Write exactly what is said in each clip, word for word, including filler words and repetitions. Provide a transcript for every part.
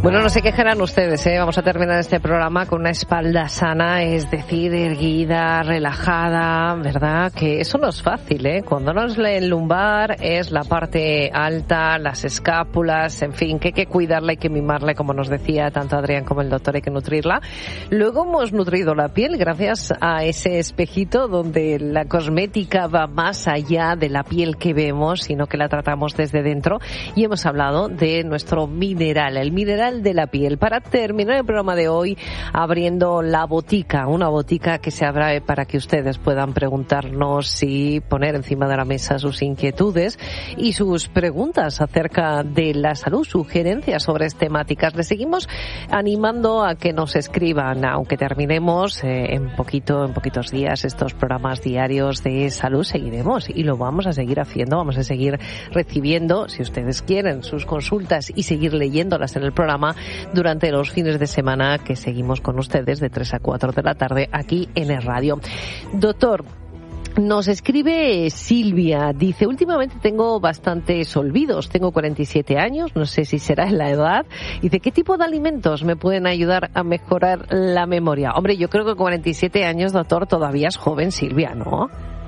Bueno, no se quejarán ustedes, ¿eh? Vamos a terminar este programa con una espalda sana, es decir, erguida, relajada, ¿verdad? Que eso no es fácil, ¿eh? Cuando nos lee el lumbar es la parte alta, las escápulas, en fin, que hay que cuidarla, hay que mimarla, como nos decía tanto Adrián como el doctor, hay que nutrirla. Luego hemos nutrido la piel gracias a ese espejito donde la cosmética va más allá de la piel que vemos, sino que la tratamos desde dentro. Y hemos hablado de nuestro mineral, el mineral de la piel. Para terminar el programa de hoy, abriendo la botica, una botica que se abre para que ustedes puedan preguntarnos y poner encima de la mesa sus inquietudes y sus preguntas acerca de la salud, sugerencias sobre temáticas. Les seguimos animando a que nos escriban, aunque terminemos eh, en poquito, en poquitos días estos programas diarios de salud, seguiremos y lo vamos a seguir haciendo, vamos a seguir recibiendo, si ustedes quieren, sus consultas y seguir leyéndolas en el programa durante los fines de semana que seguimos con ustedes de tres a cuatro de la tarde aquí en el radio. Doctor, nos escribe Silvia, dice, últimamente tengo bastantes olvidos, tengo cuarenta y siete años, no sé si será en la edad. Dice, ¿qué tipo de alimentos me pueden ayudar a mejorar la memoria? Hombre, yo creo que cuarenta y siete años, doctor, todavía es joven, Silvia, ¿no?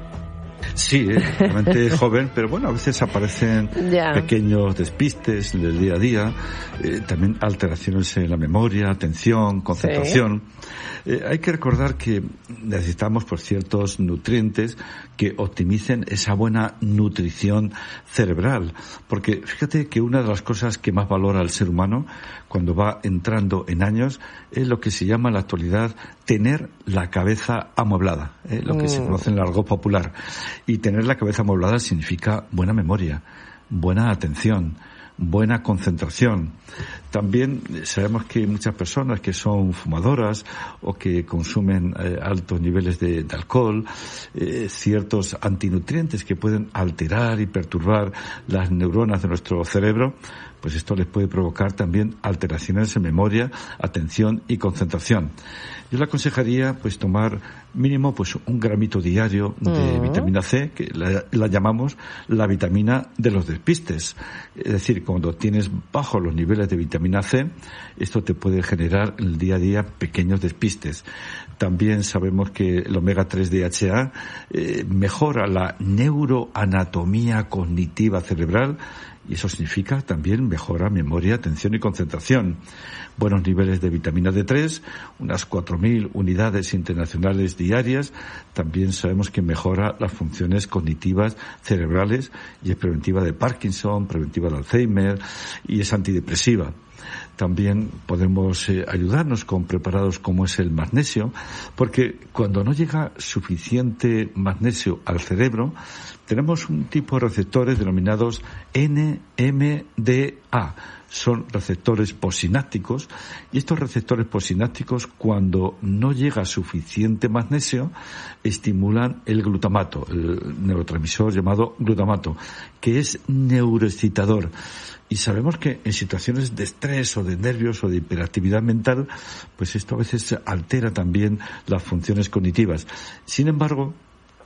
Sí, eh, realmente joven, pero bueno, a veces aparecen ya. pequeños despistes del día a día, eh, también alteraciones en la memoria, atención, concentración. Sí. Eh, hay que recordar que necesitamos por ciertos nutrientes que optimicen esa buena nutrición cerebral, porque fíjate que una de las cosas que más valora el ser humano cuando va entrando en años es lo que se llama en la actualidad tener la cabeza amueblada, eh, lo que mm. se conoce en el argot popular. Y tener la cabeza amueblada significa buena memoria, buena atención, buena concentración. También sabemos que hay muchas personas que son fumadoras o que consumen eh, altos niveles de, de alcohol, eh, ciertos antinutrientes que pueden alterar y perturbar las neuronas de nuestro cerebro, pues esto les puede provocar también alteraciones en memoria, atención y concentración. Yo le aconsejaría pues tomar mínimo pues un gramito diario de uh-huh. vitamina C, que la, la llamamos la vitamina de los despistes. Es decir, cuando tienes bajos los niveles de vitamina C, esto te puede generar en el día a día pequeños despistes. También sabemos que el omega tres D H A eh, mejora la neuroanatomía cognitiva cerebral, y eso significa también mejora memoria, atención y concentración. Buenos niveles de vitamina D tres, unas cuatro mil unidades internacionales diarias. También sabemos que mejora las funciones cognitivas cerebrales y es preventiva de Parkinson, preventiva de Alzheimer y es antidepresiva. También podemos eh, ayudarnos con preparados como es el magnesio, porque cuando no llega suficiente magnesio al cerebro, tenemos un tipo de receptores denominados N M D A. Son receptores posinápticos, y estos receptores posinápticos, cuando no llega suficiente magnesio, estimulan el glutamato, el neurotransmisor llamado glutamato, que es neuroexcitador. Y sabemos que en situaciones de estrés o de nervios o de hiperactividad mental, pues esto a veces altera también las funciones cognitivas. Sin embargo,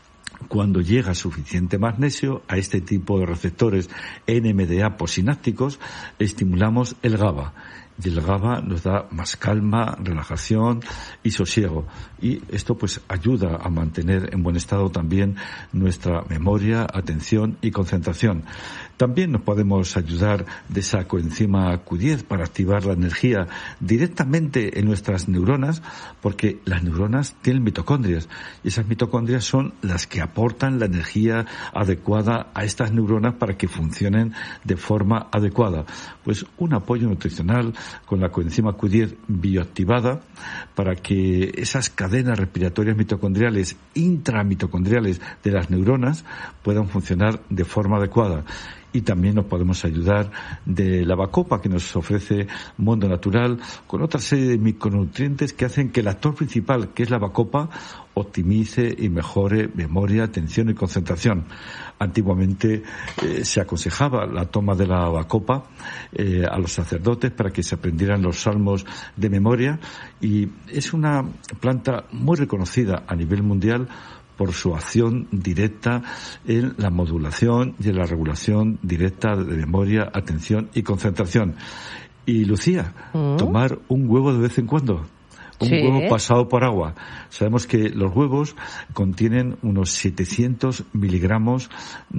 cuando llega suficiente magnesio a este tipo de receptores N M D A posinápticos, estimulamos el GABA. Y el GABA nos da más calma, relajación y sosiego. Y esto pues ayuda a mantener en buen estado también nuestra memoria, atención y concentración. También nos podemos ayudar de esa coenzima Q diez para activar la energía directamente en nuestras neuronas, porque las neuronas tienen mitocondrias y esas mitocondrias son las que aportan la energía adecuada a estas neuronas para que funcionen de forma adecuada. Pues un apoyo nutricional con la coenzima Q diez bioactivada para que esas cadenas respiratorias mitocondriales, intramitocondriales de las neuronas puedan funcionar de forma adecuada. Y también nos podemos ayudar de la bacopa que nos ofrece Mundo Natural con otra serie de micronutrientes que hacen que el actor principal, que es la bacopa, optimice y mejore memoria, atención y concentración. Antiguamente eh, se aconsejaba la toma de la bacopa eh, a los sacerdotes para que se aprendieran los salmos de memoria, y es una planta muy reconocida a nivel mundial por su acción directa en la modulación y en la regulación directa de memoria, atención y concentración. Y Lucía, mm. tomar un huevo de vez en cuando. Un sí. huevo pasado por agua. Sabemos que los huevos contienen unos setecientos miligramos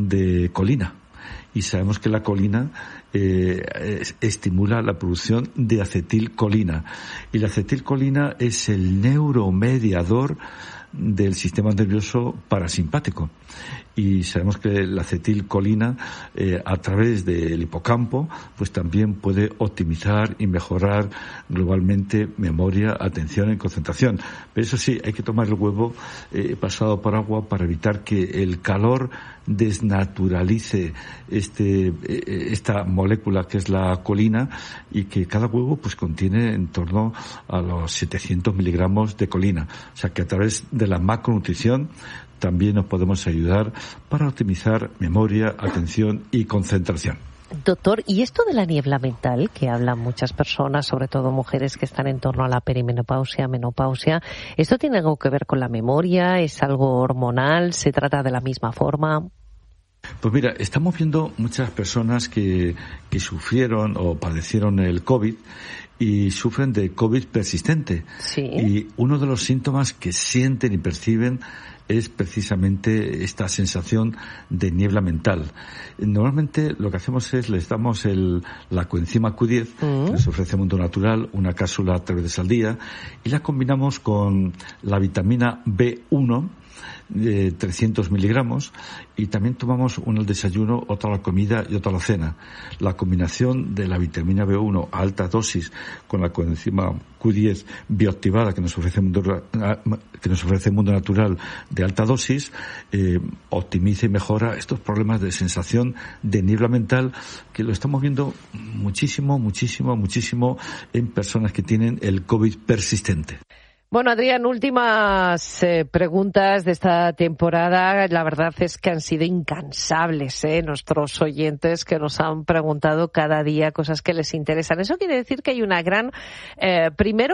de colina. Y sabemos que la colina eh, estimula la producción de acetilcolina. Y la acetilcolina es el neuromediador del sistema nervioso parasimpático. Y sabemos que la acetilcolina, eh, a través del hipocampo, pues también puede optimizar y mejorar globalmente memoria, atención y concentración. Pero eso sí, hay que tomar el huevo eh, pasado por agua para evitar que el calor desnaturalice este, eh, esta molécula que es la colina, y que cada huevo pues contiene en torno a los setecientos miligramos de colina. O sea que a través de la macronutrición también nos podemos ayudar para optimizar memoria, atención y concentración. Doctor, ¿y esto de la niebla mental, que hablan muchas personas, sobre todo mujeres que están en torno a la perimenopausia, menopausia, ¿esto tiene algo que ver con la memoria? ¿Es algo hormonal? ¿Se trata de la misma forma? Pues mira, estamos viendo muchas personas que, que sufrieron o padecieron el COVID y sufren de COVID persistente. Sí. Y uno de los síntomas que sienten y perciben es precisamente esta sensación de niebla mental. Normalmente lo que hacemos es les damos el, la coenzima Q diez, mm. que nos ofrece Mundo Natural, una cápsula tres veces al día, y la combinamos con la vitamina B uno, de trescientos miligramos, y también tomamos una al desayuno, otra a la comida y otra a la cena. La combinación de la vitamina B uno a alta dosis con la coenzima Q diez bioactivada que nos ofrece Mundo, que nos ofrece Mundo Natural de alta dosis, eh, optimiza y mejora estos problemas de sensación de niebla mental, que lo estamos viendo muchísimo, muchísimo, muchísimo en personas que tienen el COVID persistente. Bueno, Adrián, últimas eh, preguntas de esta temporada. La verdad es que han sido incansables, ¿eh? Nuestros oyentes que nos han preguntado cada día cosas que les interesan. Eso quiere decir que hay una gran, eh, primero,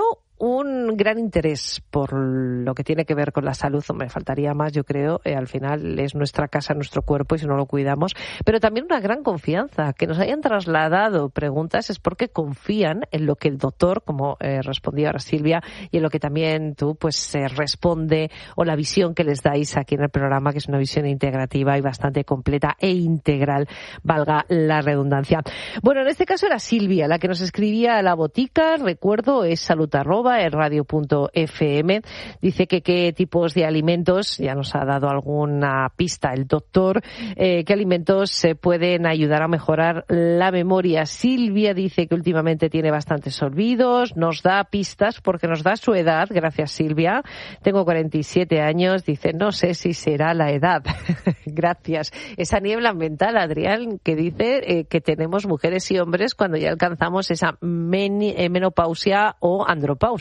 un gran interés por lo que tiene que ver con la salud. Hombre, faltaría más, yo creo. Eh, al final es nuestra casa, nuestro cuerpo, y si no lo cuidamos. Pero también una gran confianza. Que nos hayan trasladado preguntas es porque confían en lo que el doctor, como eh, respondía ahora Silvia, y en lo que también tú pues eh, responde, o la visión que les dais aquí en el programa, que es una visión integrativa y bastante completa e integral, valga la redundancia. Bueno, en este caso era Silvia la que nos escribía a la botica. Recuerdo, es salud arroba en radio punto f m. Dice que qué tipos de alimentos, ya nos ha dado alguna pista el doctor, eh, qué alimentos se pueden ayudar a mejorar la memoria. Silvia dice que últimamente tiene bastantes olvidos, nos da pistas porque nos da su edad. Gracias, Silvia. Tengo cuarenta y siete años, dice, no sé si será la edad. Gracias. Esa niebla mental, Adrián, que dice eh, que tenemos mujeres y hombres cuando ya alcanzamos esa men- eh, menopausia o andropausia.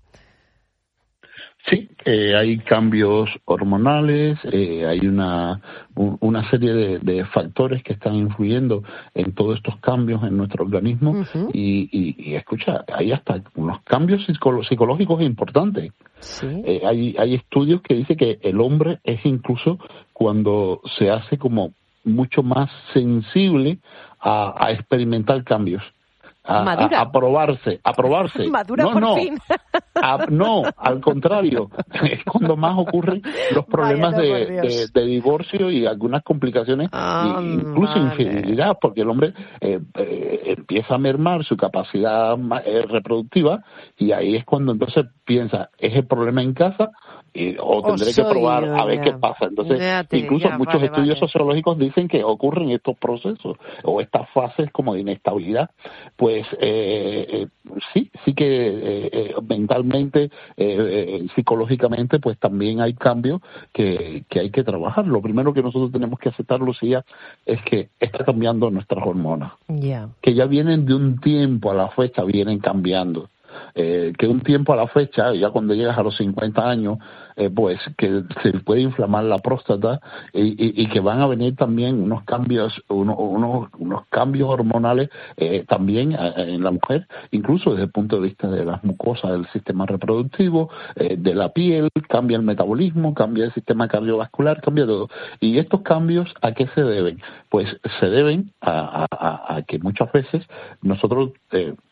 Sí, eh, hay cambios hormonales, eh, hay una un, una serie de, de factores que están influyendo en todos estos cambios en nuestro organismo. Uh-huh. y, y, y escucha, hay hasta unos cambios psicolo- psicológicos importantes. Sí. Eh, hay, hay estudios que dicen que el hombre es incluso cuando se hace como mucho más sensible a, a experimentar cambios. A, a, a probarse, a probarse. Madura no, por no, fin. a, no, al contrario, es cuando más ocurren los problemas Vaya, de, de, de divorcio y algunas complicaciones, ah, y incluso vale. infidelidad, porque el hombre eh, eh, empieza a mermar su capacidad eh, reproductiva, y ahí es cuando entonces piensa, ¿es el problema en casa? Y, o tendré oh, que probar yo, a ver ya. qué pasa. Entonces, te, incluso ya, muchos vale, estudios vale. sociológicos dicen que ocurren estos procesos o estas fases como de inestabilidad. Pues eh, eh, sí, sí que eh, eh, mentalmente, eh, eh, psicológicamente, pues también hay cambios que, que hay que trabajar. Lo primero que nosotros tenemos que aceptar, Lucía, es que está cambiando nuestras hormonas. Yeah. Que ya vienen de un tiempo a la fecha, vienen cambiando. Eh, que un tiempo a la fecha, ya cuando llegas a los cincuenta años, eh, pues que se puede inflamar la próstata y, y, y que van a venir también unos cambios, uno, unos, unos cambios hormonales eh, también eh, en la mujer, incluso desde el punto de vista de las mucosas del sistema reproductivo, eh, de la piel, cambia el metabolismo, cambia el sistema cardiovascular, cambia todo. Y estos cambios, ¿a qué se deben? Pues se deben a, a, a que muchas veces nosotros eh,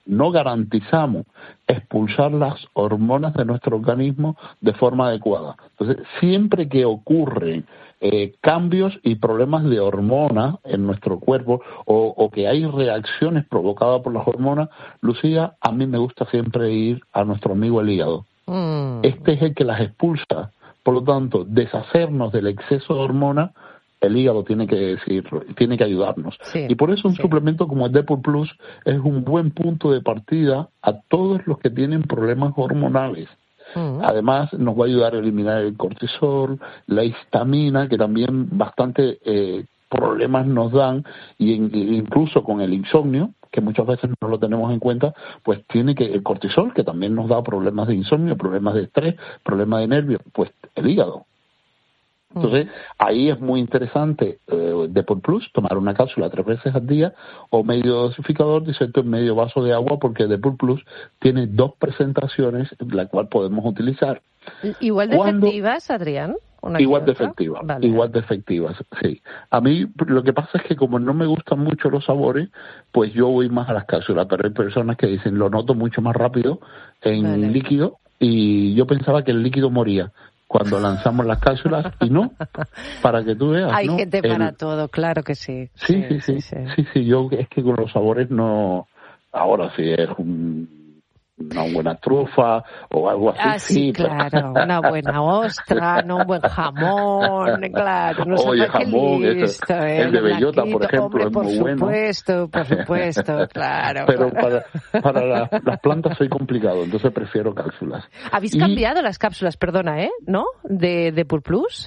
no garantizamos expulsar las hormonas de nuestro organismo de forma adecuada. Entonces, siempre que ocurren eh, cambios y problemas de hormonas en nuestro cuerpo o, o que hay reacciones provocadas por las hormonas, Lucía, a mí me gusta siempre ir a nuestro amigo el hígado. Mm. Este es el que las expulsa. Por lo tanto, deshacernos del exceso de hormonas, el hígado tiene que decir, tiene que ayudarnos. Sí, y por eso un sí. suplemento como el Depur Plus es un buen punto de partida a todos los que tienen problemas hormonales. Uh-huh. Además, nos va a ayudar a eliminar el cortisol, la histamina, que también bastante eh, problemas nos dan, y en, incluso con el insomnio, que muchas veces no lo tenemos en cuenta, pues tiene que el cortisol, que también nos da problemas de insomnio, problemas de estrés, problemas de nervios, pues el hígado. Entonces, ahí es muy interesante eh, Depur Plus, tomar una cápsula tres veces al día o medio dosificador disuelto en medio vaso de agua, porque Depur Plus tiene dos presentaciones, la cual podemos utilizar. ¿Igual de Cuando, efectivas, Adrián? Una igual de efectivas, vale. igual de efectivas, sí. A mí lo que pasa es que como no me gustan mucho los sabores, pues yo voy más a las cápsulas, pero hay personas que dicen, lo noto mucho más rápido en vale. líquido, y yo pensaba que el líquido moría cuando lanzamos las cápsulas, y no, para que tú veas. Hay ¿no? gente para el... todo, claro que sí. Sí sí sí, sí, sí, sí, sí, yo es que con los sabores no, ahora sí es un... una buena trufa o algo así. Ah, sí, sí, claro, una buena ostra, no un buen jamón, claro. No Oye, jamón, listo, eso, eh, el de bellota, por ejemplo, hombre, es por muy bueno. Por supuesto, por supuesto, claro. Pero para, para la, las plantas soy complicado, entonces prefiero cápsulas. ¿Habéis y... cambiado las cápsulas, perdona, eh, no? De Depur Plus.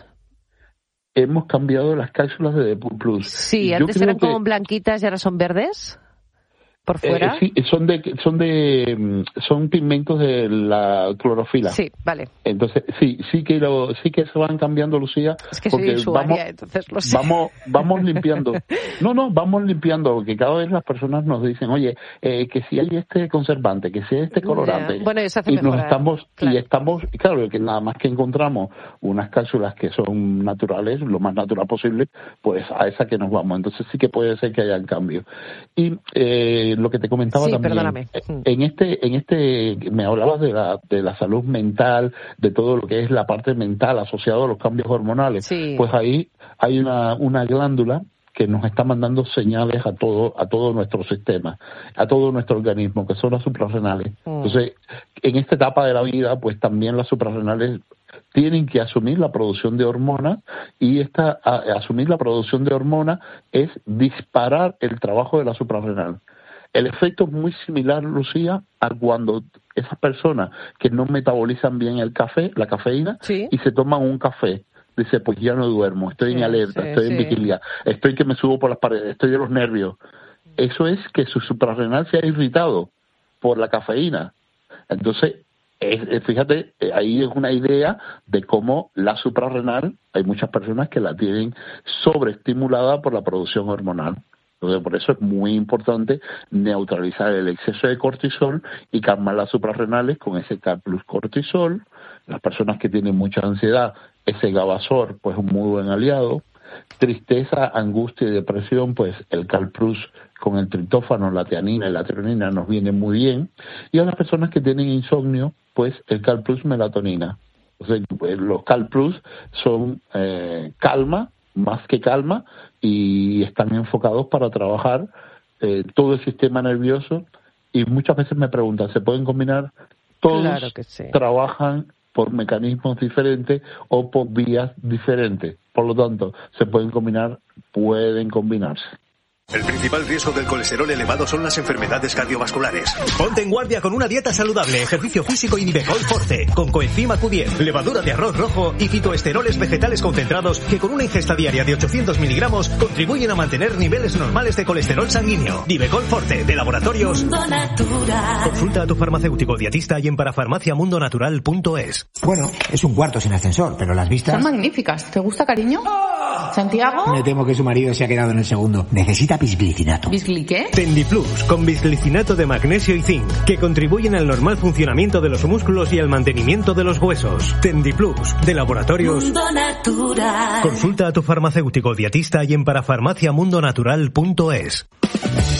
Hemos cambiado las cápsulas de Depur Plus. Sí, antes eran que... como blanquitas y ahora son verdes. ¿Por fuera? Eh, sí, son de son de son pigmentos de la clorofila. Sí, vale. Entonces sí, sí que lo, sí que se van cambiando, Lucía. Es que soy usuaria, vamos, entonces lo sé. Vamos, vamos limpiando. No, no, vamos limpiando, porque cada vez las personas nos dicen, oye, eh, que si hay este conservante, que si hay este colorante. Yeah. Bueno, eso hace y mejorar. nos estamos claro. y estamos, claro, que nada más que encontramos unas cápsulas que son naturales, lo más natural posible, pues a esa que nos vamos. Entonces sí que puede ser que haya cambios. Y eh, lo que te comentaba sí, también, perdóname. en este, en este, me hablabas de la, de la salud mental, de todo lo que es la parte mental asociada a los cambios hormonales. Sí. Pues ahí hay una, una glándula que nos está mandando señales a todo, a todo nuestro sistema, a todo nuestro organismo, que son las suprarrenales. Mm. Entonces, en esta etapa de la vida, pues también las suprarrenales tienen que asumir la producción de hormonas, y esta a, asumir la producción de hormonas es disparar el trabajo de la suprarrenal. El efecto es muy similar, Lucía, a cuando esas personas que no metabolizan bien el café, la cafeína, ¿sí? y se toman un café. Dice, pues ya no duermo, estoy sí, en alerta, sí, estoy sí. en vigilia, estoy que me subo por las paredes, estoy de los nervios. Eso es que su suprarrenal se ha irritado por la cafeína. Entonces, es, fíjate, ahí es una idea de cómo la suprarrenal, hay muchas personas que la tienen sobreestimulada por la producción hormonal. Entonces, por eso es muy importante neutralizar el exceso de cortisol y calmar las suprarrenales con ese K plus cortisol. Las personas que tienen mucha ansiedad, ese Gabasor, pues un muy buen aliado. Tristeza, angustia y depresión, pues el Cal Plus con el triptófano, la teanina y la treonina nos viene muy bien. Y a las personas que tienen insomnio, pues el Cal Plus melatonina. O sea, pues, los Cal Plus son eh, calma, más que calma, y están enfocados para trabajar eh, todo el sistema nervioso. Y muchas veces me preguntan, ¿se pueden combinar? Todos claro que sí. trabajan por mecanismos diferentes o por vías diferentes. Por lo tanto, se pueden combinar, pueden combinarse. El principal riesgo del colesterol elevado son las enfermedades cardiovasculares. Ponte en guardia con una dieta saludable, ejercicio físico y Nivecol Forte, con coenzima Q diez, levadura de arroz rojo y fitoesteroles vegetales concentrados que con una ingesta diaria de ochocientos miligramos contribuyen a mantener niveles normales de colesterol sanguíneo. Nivecol Forte, de Laboratorios Mundo Natural. Consulta a tu farmacéutico dietista y en parafarmacia mundo natural punto es. Bueno, es un cuarto sin ascensor, pero las vistas... Son magníficas. ¿Te gusta, cariño? ¡Oh! ¿Santiago? Me temo que su marido se ha quedado en el segundo. Necesita bisglicinato. ¿Bisgli qué? Tendiplus, con bisglicinato de magnesio y zinc, que contribuyen al normal funcionamiento de los músculos y al mantenimiento de los huesos. Tendiplus, de Laboratorios Mundo Natural. Consulta a tu farmacéutico dietista y en parafarmacia mundo natural punto es.